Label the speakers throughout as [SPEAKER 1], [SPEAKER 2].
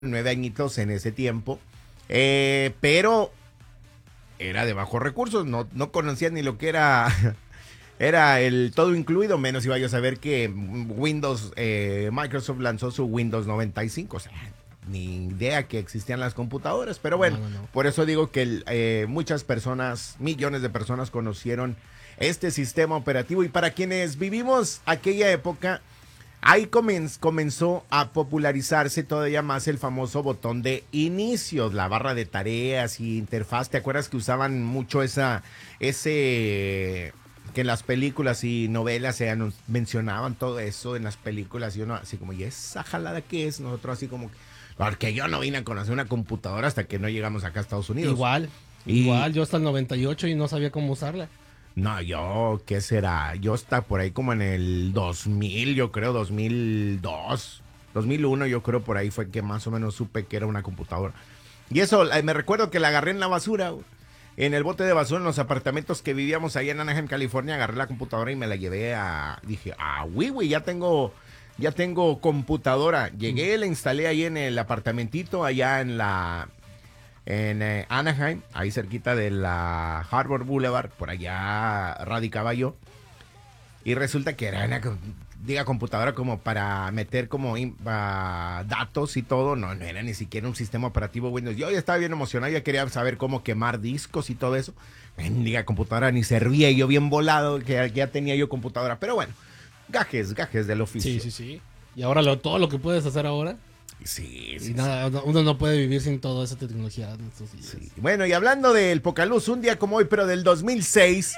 [SPEAKER 1] 9 añitos en ese tiempo, pero era de bajos recursos, no conocía ni lo que era el todo incluido, menos iba yo a saber que Microsoft lanzó su Windows 95, o sea, ni idea que existían las computadoras, pero bueno,
[SPEAKER 2] No.
[SPEAKER 1] por eso digo que muchas personas, millones de personas conocieron este sistema operativo, y para quienes vivimos aquella época, ahí comenzó a popularizarse todavía más el famoso botón de inicio, la barra de tareas y interfaz. ¿Te acuerdas que usaban mucho ese que en las películas y novelas mencionaban todo eso en las películas, y uno así como, ¿y esa jalada qué es? Nosotros así como, porque yo no vine a conocer una computadora hasta que no llegamos acá a Estados Unidos.
[SPEAKER 2] Igual, yo hasta el 98 y no sabía cómo usarla.
[SPEAKER 1] No, ¿qué será? Yo está por ahí como en el 2000, yo creo, 2002, 2001, yo creo por ahí fue que más o menos supe que era una computadora. Y eso, me recuerdo que la agarré en la basura, en el bote de basura, en los apartamentos que vivíamos ahí en Anaheim, California. Agarré la computadora y me la llevé dije, ya tengo computadora. Llegué, la instalé ahí en el apartamentito, allá en Anaheim, ahí cerquita de la Harbor Boulevard, por allá radicaba yo. Y resulta que era una computadora como para meter como datos y todo. No era ni siquiera un sistema operativo Windows. Yo ya estaba bien emocionado, ya quería saber cómo quemar discos y todo eso. Computadora ni servía, yo bien volado, que ya tenía yo computadora. Pero bueno, gajes del oficio.
[SPEAKER 2] Sí. Y ahora todo lo que puedes hacer ahora.
[SPEAKER 1] Sí.
[SPEAKER 2] Nada, uno no puede vivir sin toda esa tecnología en estos días.
[SPEAKER 1] Sí. Bueno, y hablando del Pocaluz, un día como hoy, pero del 2006.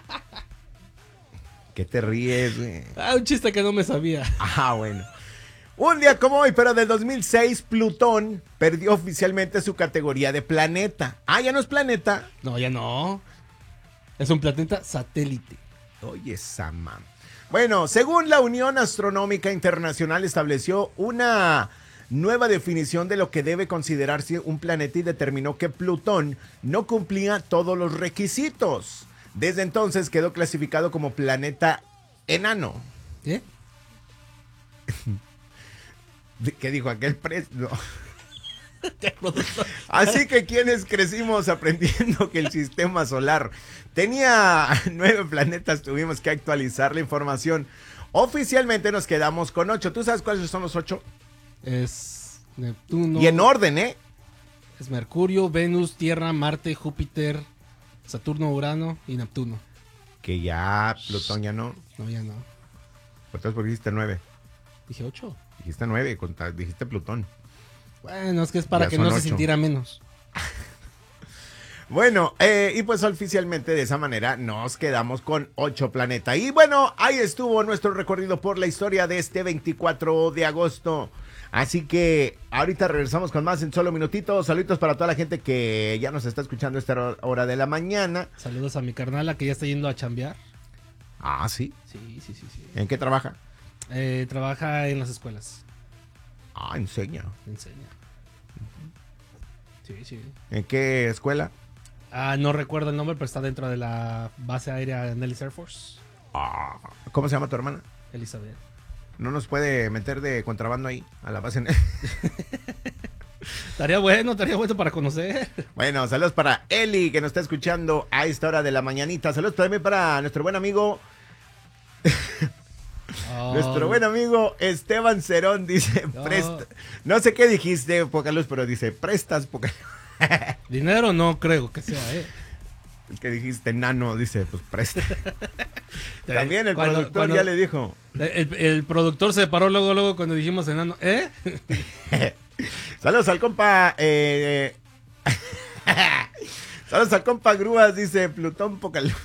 [SPEAKER 1] ¿Qué te ríes, güey?
[SPEAKER 2] Un chiste que no me sabía.
[SPEAKER 1] Bueno. Un día como hoy, pero del 2006, Plutón perdió oficialmente su categoría de planeta. ¿Ya no es planeta?
[SPEAKER 2] No, ya no. Es un planeta satélite.
[SPEAKER 1] Oye, Sama. Bueno, según la Unión Astronómica Internacional, estableció una nueva definición de lo que debe considerarse un planeta y determinó que Plutón no cumplía todos los requisitos. Desde entonces quedó clasificado como planeta enano.
[SPEAKER 2] ¿Qué?
[SPEAKER 1] ¿Qué dijo aquel no. Así que quienes crecimos aprendiendo que el sistema solar tenía 9 planetas, tuvimos que actualizar la información. Oficialmente nos quedamos con 8. ¿Tú sabes cuáles son los 8?
[SPEAKER 2] Es Neptuno.
[SPEAKER 1] Y en orden, ¿eh?
[SPEAKER 2] Es Mercurio, Venus, Tierra, Marte, Júpiter, Saturno, Urano y Neptuno.
[SPEAKER 1] Que ya Plutón ya no.
[SPEAKER 2] No, ya no.
[SPEAKER 1] Entonces, ¿por qué dijiste 9?
[SPEAKER 2] Dije 8.
[SPEAKER 1] Dijiste 9, dijiste Plutón.
[SPEAKER 2] Bueno, es que es para
[SPEAKER 1] Ya
[SPEAKER 2] que
[SPEAKER 1] son
[SPEAKER 2] no
[SPEAKER 1] 8.
[SPEAKER 2] se sintiera menos.
[SPEAKER 1] Bueno, y pues oficialmente de esa manera nos quedamos con 8 planetas. Y bueno, ahí estuvo nuestro recorrido por la historia de este 24 de agosto. Así que ahorita regresamos con más en solo minutitos. Saludos para toda la gente que ya nos está escuchando a esta hora de la mañana.
[SPEAKER 2] Saludos a mi carnala que ya está yendo a chambear.
[SPEAKER 1] ¿Sí?
[SPEAKER 2] Sí.
[SPEAKER 1] ¿En qué trabaja?
[SPEAKER 2] Trabaja en las escuelas.
[SPEAKER 1] Enseña.
[SPEAKER 2] Enseña. Sí.
[SPEAKER 1] ¿En qué escuela?
[SPEAKER 2] No recuerdo el nombre, pero está dentro de la base aérea Nellis Air Force.
[SPEAKER 1] ¿Cómo se llama tu hermana?
[SPEAKER 2] Elizabeth.
[SPEAKER 1] ¿No nos puede meter de contrabando ahí a la base?
[SPEAKER 2] Estaría bueno para conocer.
[SPEAKER 1] Bueno, saludos para Eli, que nos está escuchando a esta hora de la mañanita. Saludos también para nuestro buen amigo nuestro buen amigo Esteban Cerón. Dice, no sé qué dijiste, poca luz, pero dice, prestas poca luz.
[SPEAKER 2] Dinero no creo que sea,
[SPEAKER 1] Es que dijiste nano, dice, pues presta. También el productor ya le dijo.
[SPEAKER 2] El productor se paró luego cuando dijimos enano.
[SPEAKER 1] Saludos al compa. Saludos al compa Grúas, dice Plutón poca luz.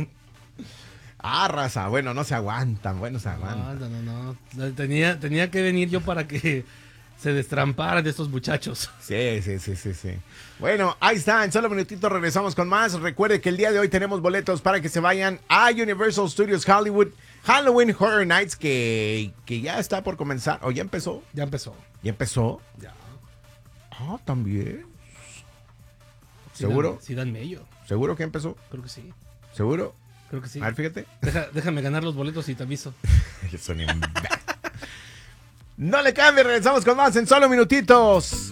[SPEAKER 1] Raza, bueno, no se aguantan.
[SPEAKER 2] No. Tenía que venir yo para que se destramparan de estos muchachos.
[SPEAKER 1] Sí. Bueno, ahí está, en solo minutitos regresamos con más. Recuerde que el día de hoy tenemos boletos para que se vayan a Universal Studios Hollywood Halloween Horror Nights, que ya está por comenzar, o ya empezó.
[SPEAKER 2] Ya empezó.
[SPEAKER 1] ¿Ya empezó?
[SPEAKER 2] Ya.
[SPEAKER 1] También. ¿Seguro?
[SPEAKER 2] Sí, dan mello.
[SPEAKER 1] ¿Seguro que empezó?
[SPEAKER 2] Creo que sí.
[SPEAKER 1] ¿Seguro?
[SPEAKER 2] Creo que sí.
[SPEAKER 1] A ver, fíjate.
[SPEAKER 2] Déjame ganar los boletos y te aviso.
[SPEAKER 1] No le cambie, regresamos con más en solo minutitos.